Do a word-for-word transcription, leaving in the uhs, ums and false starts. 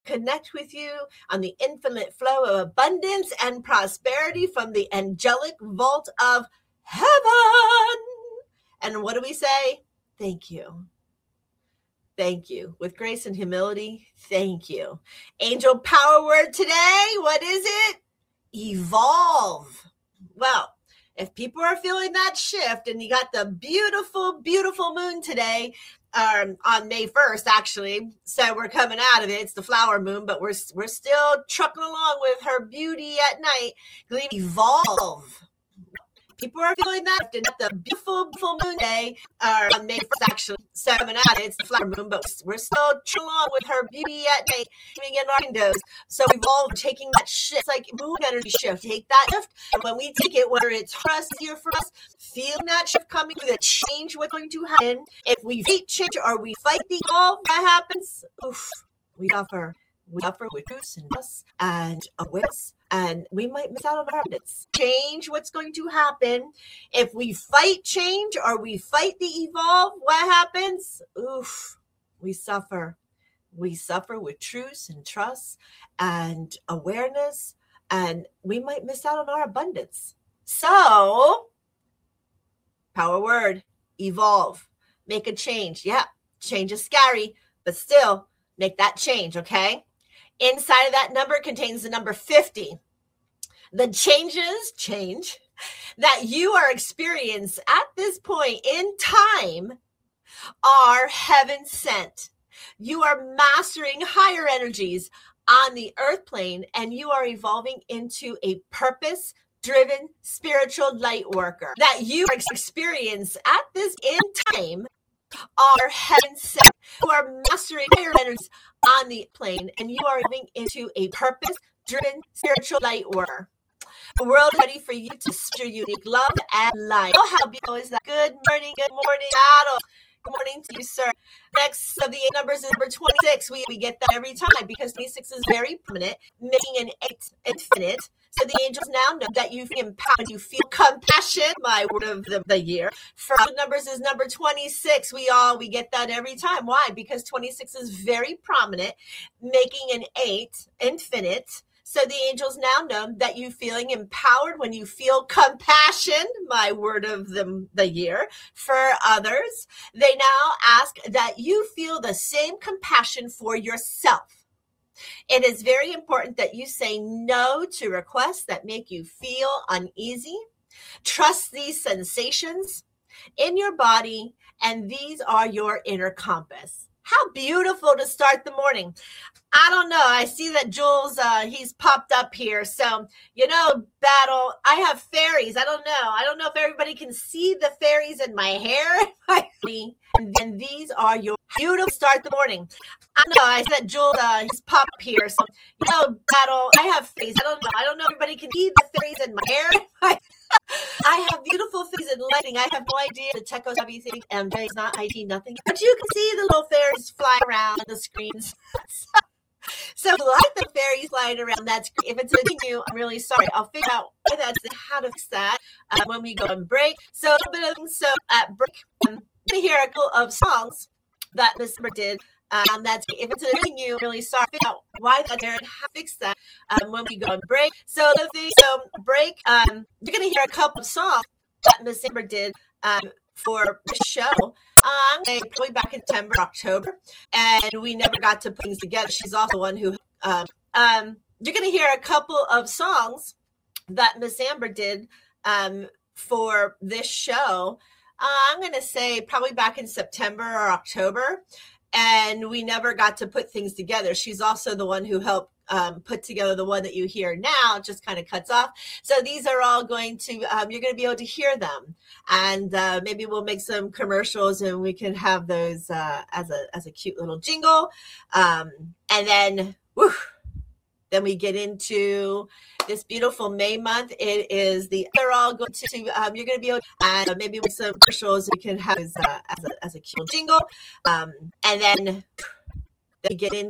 connect with you on the infinite flow of abundance and prosperity from the angelic vault of heaven. And what do we say? Thank you. Thank you. With grace and humility, thank you. Angel power word today, what is it? Evolve. Well, if people are feeling that shift, and you got the beautiful, beautiful moon today, um, on May first, actually, so we're coming out of it. It's the flower moon, but we're we're still trucking along with her beauty at night. Evolve. People are feeling that, and the beautiful, beautiful moon day, uh, on May first, actually, so coming out of it. It's the flower moon, but we're still trucking along with her beauty at night, living in our windows. So evolve, taking that shift. It's like moon energy shift. Take that shift, and when we take it, whether it's for us, here for us, feeling that shift coming, the change, what's going to happen. If we fight change or we fight the evolve, what happens? Oof, we suffer. We suffer with truth and us and awareness, and we might miss out on our abundance. Change, what's going to happen? If we fight change or we fight the evolve, what happens? Oof, we suffer. We suffer with truth and trust and awareness, and we might miss out on our abundance. So, power word, evolve, make a change. Yeah, change is scary, but still make that change, okay? Inside of that number contains the number fifty. The changes, change, that you are experiencing at this point in time are heaven sent. You are mastering higher energies on the earth plane, and you are evolving into a purpose driven spiritual light worker. That you experience at this in time are heaven sent. You are mastering higher energies on the plane, and you are moving into a purpose driven spiritual light worker. The world is ready for you to share your unique love and light. Oh, how beautiful is that? Good morning, good morning, Adel. Good morning to you, sir. Next of the eight numbers is number twenty-six. We, we get that every time because twenty-six is very prominent, making an eight infinite. So the angels now know that you feel empowered, you feel compassion, my word of the, the year. First numbers is number twenty-six. We all, we get that every time. Why? Because twenty-six is very prominent, making an eight infinite. So the angels now know that you feeling empowered when you feel compassion, my word of the, the year, for others. They now ask that you feel the same compassion for yourself. It is very important that you say no to requests that make you feel uneasy. Trust these sensations in your body, and these are your inner compass. How beautiful to start the morning. I don't know. I see that Jules, uh, he's popped up here. So, you know, Battle, I have fairies. I don't know. I don't know if everybody can see the fairies in my hair. And then these are your beautiful start the morning. I know. I see that Jules, uh, he's popped up here. So, you know, Battle, I have fairies. I don't know. I don't know if everybody can see the fairies in my hair. I have beautiful fairies and lighting. I have no idea the techos have anything. M J is not I T, nothing. But you can see the little fairies fly around the screens. So like the fairies flying around, that's great. If it's hitting you, I'm really sorry. I'll figure out why that's how to fix that uh, when we go on break. So a little bit of so at break, I'm gonna hear a couple of songs that Miss Summer did. Um, that's if it's hitting you, I'm really sorry. Figure out why that there and how to fix that um, when we go on break. So the thing, so break. Um, you're gonna hear a couple of songs that Miss Summer did um, for the show. Um, probably back in September, October, and we never got to put things together. She's also one who, um, um, you're going to hear a couple of songs that Miss Amber did um, for this show. Uh, I'm going to say probably back in September or October, and we never got to put things together. She's also the one who helped um, put together the one that you hear now. It just kind of cuts off. So these are all going to, um, you're going to be able to hear them. And uh, maybe we'll make some commercials and we can have those uh, as a as a cute little jingle. Um, and then, whew, then we get into this beautiful May month. It is the, they're all going to, um, you're going to be able to, and uh, maybe with some commercials we can have as, uh, as, a, as a cute little jingle. Um, and then, then we get into